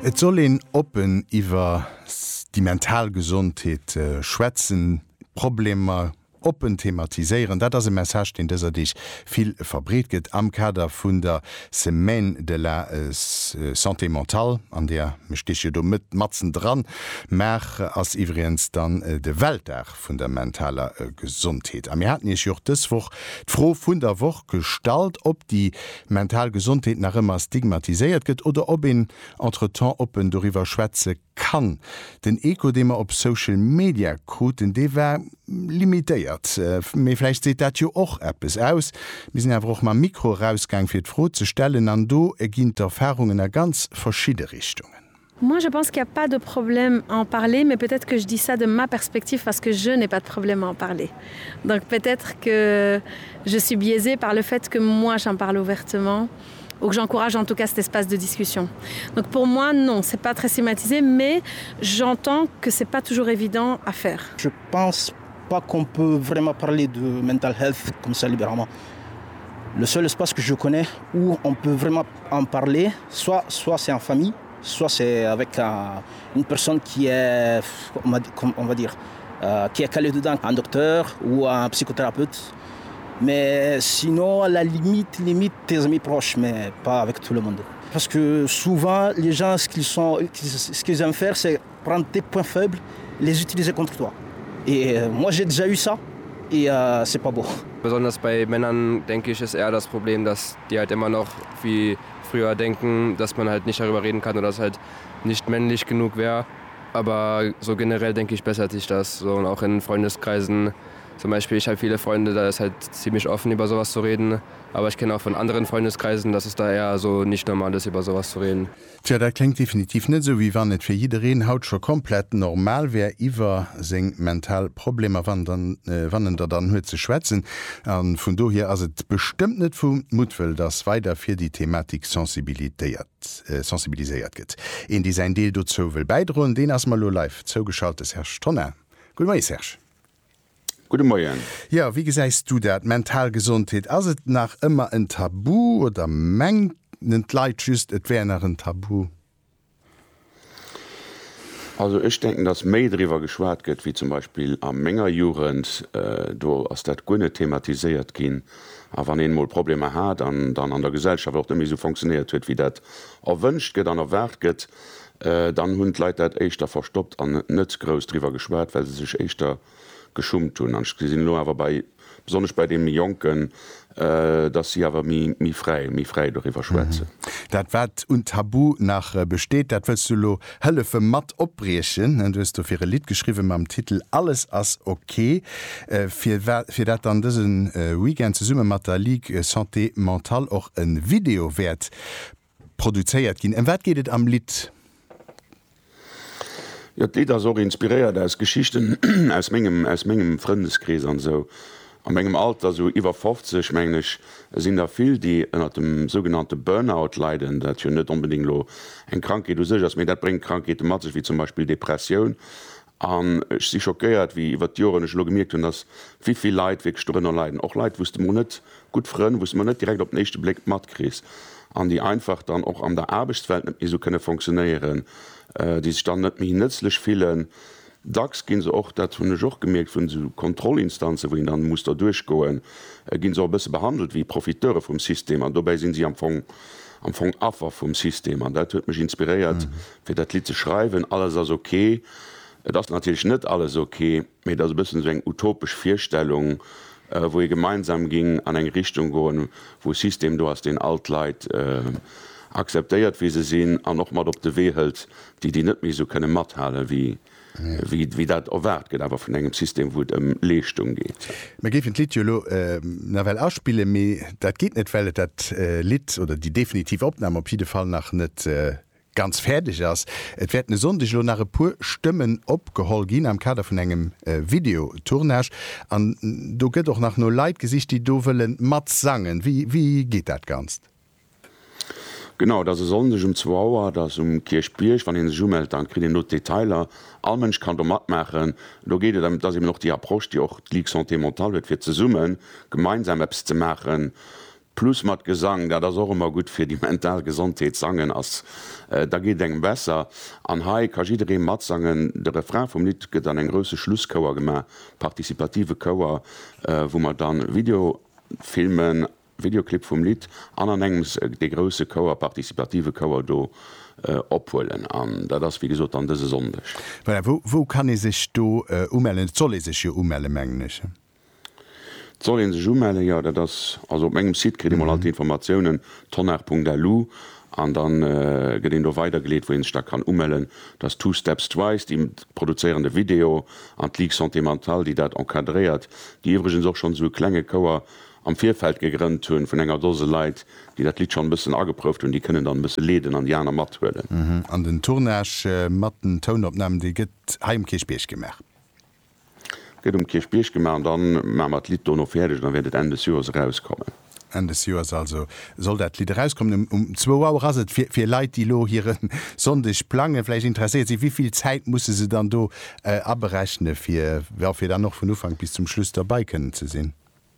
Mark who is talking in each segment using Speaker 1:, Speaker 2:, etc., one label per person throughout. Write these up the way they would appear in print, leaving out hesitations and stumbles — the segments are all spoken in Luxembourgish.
Speaker 1: Et soll en open iwwer die Mentalgesundheit schwätzen, Probleme open thematiseieren. Dat as e Message, den dëser Dich viel verbreet gët am Kader vun der Semaine de la Santé mentale, an der mestiche do mit Matzen dran, Mer ass iwriens dann de Weltdag vun der mentaler Gesundheit. Am hatten ich joch dëswoch froh vun der Woch stalt, ob die Mentalgesundheit nach immer stigmatisiert gëtt oder ob en entretemps open doriwer schwätze kann. Den Eko, den man op Social Media kruten, de war limitiert. Vielleicht seht dat jo auch Apps aus. Wir sind einfach auch mal Mikrorausgang fir froh zu stellen, an do ginnt Erfahrungen in ganz verschiedene Richtungen.
Speaker 2: Moi, je pense qu'il n'y a pas de problème à en parler, mais peut-être que je dis ça de ma perspective parce que je n'ai pas de problème à en parler. Donc peut-être que je suis biaisée par le fait que moi, j'en parle ouvertement ou que j'encourage en tout cas cet espace de discussion. Donc pour moi, non, c'est pas très stigmatisé, mais j'entends que c'est pas toujours évident à faire.
Speaker 3: Je pense pas qu'on peut vraiment parler de mental health comme ça libéralement. Le seul espace que je connais où on peut vraiment en parler, soit c'est en famille, soit c'est avec une personne qui est, on va dire, qui est calée dedans, un docteur ou un psychothérapeute. Mais sinon, à la limite, tes amis proches, mais pas avec tout le monde. Parce que souvent, les gens, ce qu'ils aiment faire, c'est prendre tes points faibles, les utiliser contre toi. Et moi, j'ai déjà eu ça. Et c'est pas beau.
Speaker 4: Besonders bei Männern, denke ich, ist eher das Problem, dass die halt immer noch wie früher denken, dass man halt nicht darüber reden kann oder dass halt nicht männlich genug wäre. Aber so generell, denke ich, bessert sich das. So, und auch in Freundeskreisen. Zum Beispiel, ich habe viele Freunde, da ist halt ziemlich offen, über sowas zu reden. Aber ich kenne auch von anderen Freundeskreisen, dass es da eher so nicht normal ist, über sowas zu reden.
Speaker 1: Tja, das klingt definitiv nicht so, wie wenn nicht für jeden haut schon komplett normal wäre, über seine Mentalprobleme, wann dann hört zu schwätzen. Und von daher, also bestimmt nicht vom Mutwil, dass weiter für die Thematik sensibilisiert wird. In die sein Deal dazu will beidrohen, den erstmal live zugeschaltet ist Herr Stonner. Guten Morgen, Serge.
Speaker 5: Guten Morgen.
Speaker 1: Ja, wie gesagt du dat Mentalgesundheit as het nach immer ein Tabu oder mengt Leiit just et wär nach ein Tabu?
Speaker 5: Also ich denke, dass méi drüber geschwart gëtt, wie zum Beispiel am Menger Jugend do ass dat Gunne thematisiert gin, a wann en mal Probleme hat, dann an der Gesellschaft auch so funktioniert huet, wie dat erwünscht gët an erwert gëtt, dann hunn Leiit dat eichter verstoppt an net groß drüber geschwart, weil se sich eichter geschummt tun. Sinn nur aber besonders bei den Jonken, dass sie aber mi frei darüber schwätzen.
Speaker 1: Dat wat un Tabu nach besteht, dat willst du lo Hölle für matt opbrechen, du hast du für Lied geschrieben am Titel Alles as okay. Für dat dann diesen Weekend zu summe mat der Ligue Santé mentale auch ein Videowert produziert gin. Wat geht am Lied?
Speaker 5: Ja, die da so inspiriert als Geschichten aus mengem Freundeskreis an so. An mengem Alter so iwwer 50 mengglisch sind da viel, die ënner dem sogenannte Burnout leiden, dat jo net unbedingt lo eng Krankheit du sech, mir dat bringt Krankheiten mat wie zum Beispiel Depression. An si schockéiert, wie iwwer Joren lo gemerkt hun, dass wieviel Leiit weg Strenner leiden. Auch Leiit wusste man net gut froen, wusste man net direkt op nächste Blick mat kries. An die einfach dann auch an der Arbeitswelt net so könne funktionieren. Die stand net mir nützlich vielen Dacks gin se auch dat hun Joch gemerkt vun so Kontrollinstanze, wo dann muss da durchgoen, gin so bis behandelt wie Profiteure vom System. Und dabei sind sie am Fong Affer vom System. Und dat huet mich inspiriert, fir dat Lied zu schreiben, alles as okay. Das natürlich net alles okay, mir das bis so eng utopisch Vierstellung, wo ihr gemeinsam ging an eng Richtung goen, wo System du hast den Altleit akzeptiert, wie sie sehen, an noch mal op de Weh hält, die net mehr so keine Matt halle wie dat erwert geht, aber von engem System, wo Leistung geht.
Speaker 1: Man gibt Lied well ausspiele dat geht net, weil dat Lied oder die definitive Aufnahme op jeden Fall nach net ganz fertig ass. Et werd ne sonndech lo nach e pur Stimmen opgehol gin am Kader vun engem Videotournage. An du gëtt doch nach no Leitgesicht, die do willen mat sangen. Wie geht dat ganz?
Speaker 5: Genau, dat se sonnech 2 Auer, dats Kirchbierch, wann en Sumelt, dann krit not Detailer. All Mensch kann do mat machen. Do geht damit, dats noch die Approche, die auch Ligue Santé mentale huet, fir ze summen, gemeinsam Apps ze machen. plus mat Gesang, da das auch immer gut fir die mental Gesundheit sangen ass da geht eng besser an Hai Kajidre mat sangen der Refrain vom Lied gët an eng grösse Schlusskauer gemer partizipative Kauer, wo man dann Videofilmen Videoclip vom Lied an engens de grosse Kauer partizipative Kauer do opholen an da das wie gesot an dese sondech.
Speaker 1: Wo kann I sich do umellen zolle sich ummellemenglische?
Speaker 5: Sollen sich ummelden, ja, das also op engem Site kriegt man halt Informationen tonner.lu an dann geht do weitergelegt, wo da kann ummelden, das 2 Steps Twice, die produzierende Video an Ligue sentimental, die dat enkadréiert, die übrigens auch schon so klenge Kauer am Vierfeld gegrennt hunn vun enger Dose Leiit, die dat Lied schon ein bisschen angeprüft und die können dann ein bisschen leden an Janer Mattwellen.
Speaker 1: An den Tournage matten Tonopnahmen, die gëtt heimkirchbeech gemerk.
Speaker 5: Geht Kirchbeech gemer, dann mat Lied no fertig, dann werdet Ende des Jahres rauskommen.
Speaker 1: Ende des Jahres also soll dat Lied rauskommen 2 Uhr raset fir Leiit die lo hier sondech plange interessiert sie wieviel Zeit muss se dann do aberrechne fir dann noch vun Ufang bis zum Schluss dabei können ze sinn.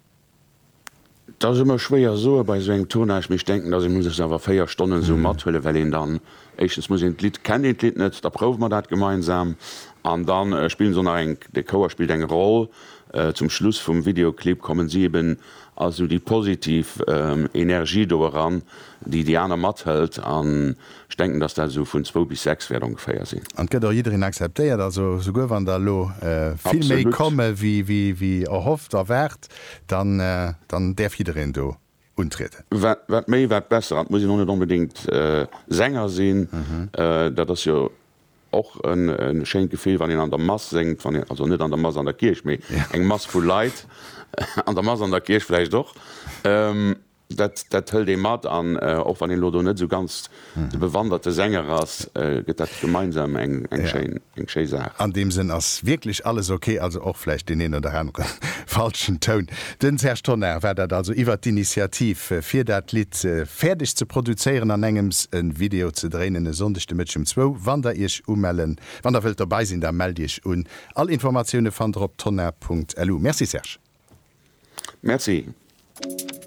Speaker 5: Das immer schwer so bei so eng Tour ich mich denken, dass ich muss aber 4 Stunden so matlle, weil dann echtens muss Lied kennen Lied net, da braucht man dat gemeinsam an dann spielen so eng de Cover spielt eng Rolle zum Schluss vom Videoclip kommen sie eben also die positiv Energie daran, die Diana matt hält an denken, dass da so von 2 bis 6 werden ungefähr sind.
Speaker 1: Und geht auch jeder akzeptiert, also sogar wenn da lo viel mehr komme wie erhofft erwert, dann darf jeder do untreten.
Speaker 5: Wat méi wat besser, muss ich noch nicht unbedingt Sänger sehen, da das ja auch ein Schenkgefehl, wann ihn an der Mass singt, also nicht an der Mass an der Kirche, mehr eng Mass voll Leid, an der Mass an der Kirche vielleicht doch. Dat hëll de mat an of an den Lodo net so ganz de bewanderte Sänger ass get dat gemeinsam eng Sche.
Speaker 1: An dem sinn ass wirklich alles okay, also auch vielleicht den en oder anderen falschen Ton. Den Herr Stonner wär dat also iwwer d'Initiativ fir dat Lied fertig zu produzieren an engems ein Video zu drehen in sondigchte Mëtschem 2, wann der ich umellen, wann der wild dabei sinn, der meld ich un. All Informationen fan op tonner.lu. Merci Serge.
Speaker 5: Merci.